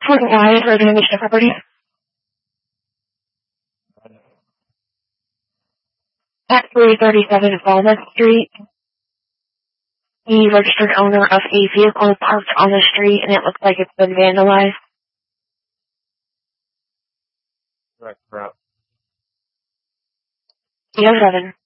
Morning, guys. We're going to the property at 337 Walnut Street. The registered owner of a vehicle parked on the street, and it looks like it's been vandalized. Right, crap. Yeah, 7.